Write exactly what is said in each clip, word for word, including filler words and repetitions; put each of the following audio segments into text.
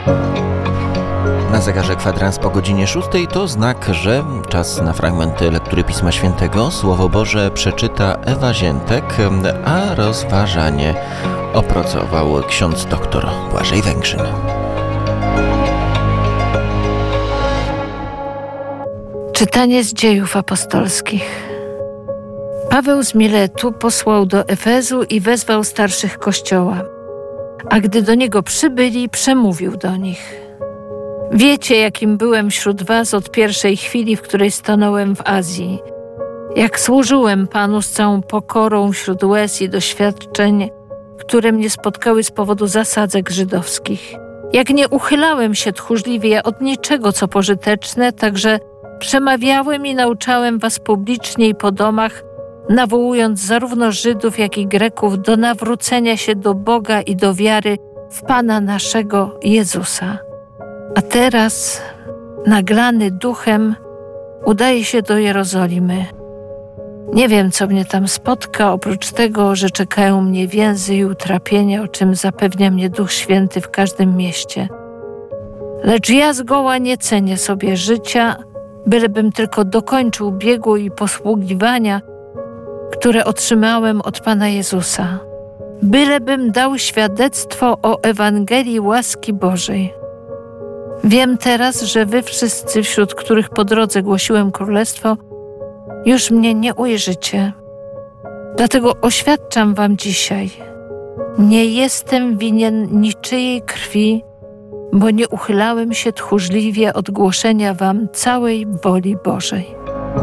Na zegarze kwadrans po godzinie szóstej to znak, że czas na fragment lektury Pisma Świętego. Słowo Boże przeczyta Ewa Ziętek, a rozważanie opracował ksiądz doktor Błażej Węgrzyn. Czytanie z Dziejów Apostolskich. Paweł z Miletu posłał do Efezu i wezwał starszych Kościoła. A gdy do niego przybyli, przemówił do nich. Wiecie, jakim byłem wśród was od pierwszej chwili, w której stanąłem w Azji. Jak służyłem Panu z całą pokorą wśród łez i doświadczeń, które mnie spotkały z powodu zasadzek żydowskich. Jak nie uchylałem się tchórzliwie od niczego, co pożyteczne, także przemawiałem i nauczałem was publicznie i po domach, nawołując zarówno Żydów, jak i Greków do nawrócenia się do Boga i do wiary w Pana naszego Jezusa. A teraz, naglany duchem, udaję się do Jerozolimy. Nie wiem, co mnie tam spotka, oprócz tego, że czekają mnie więzy i utrapienia, o czym zapewnia mnie Duch Święty w każdym mieście. Lecz ja zgoła nie cenię sobie życia, bylebym tylko dokończył biegu i posługiwania, które otrzymałem od Pana Jezusa. Bylebym dał świadectwo o Ewangelii łaski Bożej. Wiem teraz, że wy wszyscy, wśród których po drodze głosiłem królestwo, już mnie nie ujrzycie. Dlatego oświadczam wam dzisiaj, nie jestem winien niczyjej krwi, bo nie uchylałem się tchórzliwie od głoszenia wam całej woli Bożej.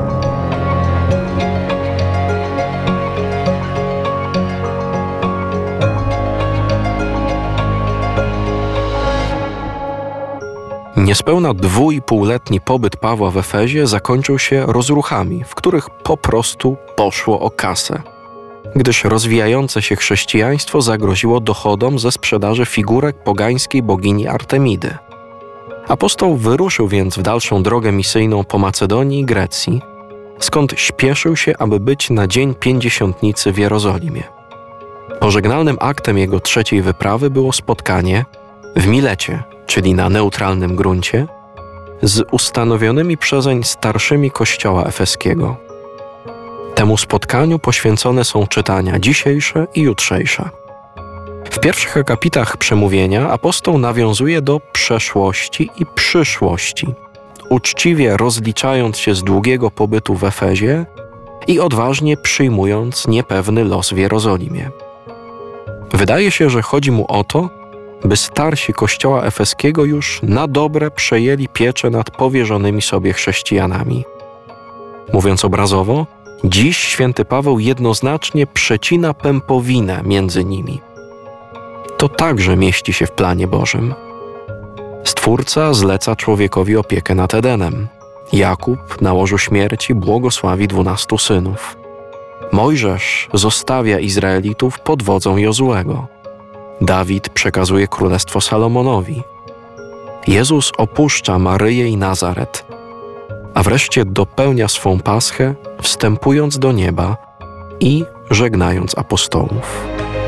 Niespełna dwuipółletni pobyt Pawła w Efezie zakończył się rozruchami, w których po prostu poszło o kasę, gdyż rozwijające się chrześcijaństwo zagroziło dochodom ze sprzedaży figurek pogańskiej bogini Artemidy. Apostoł wyruszył więc w dalszą drogę misyjną po Macedonii i Grecji, skąd śpieszył się, aby być na Dzień Pięćdziesiątnicy w Jerozolimie. Pożegnalnym aktem jego trzeciej wyprawy było spotkanie w Milecie, czyli na neutralnym gruncie, z ustanowionymi przezeń starszymi Kościoła efeskiego. Temu spotkaniu poświęcone są czytania dzisiejsze i jutrzejsze. W pierwszych akapitach przemówienia apostoł nawiązuje do przeszłości i przyszłości, uczciwie rozliczając się z długiego pobytu w Efezie i odważnie przyjmując niepewny los w Jerozolimie. Wydaje się, że chodzi mu o to, by starsi Kościoła efeskiego już na dobre przejęli pieczę nad powierzonymi sobie chrześcijanami. Mówiąc obrazowo, dziś święty Paweł jednoznacznie przecina pępowinę między nimi. To także mieści się w planie Bożym. Stwórca zleca człowiekowi opiekę nad Edenem. Jakub na łożu śmierci błogosławi dwunastu synów. Mojżesz zostawia Izraelitów pod wodzą Jozuego. Dawid przekazuje królestwo Salomonowi. Jezus opuszcza Maryję i Nazaret, a wreszcie dopełnia swą paschę, wstępując do nieba i żegnając apostołów.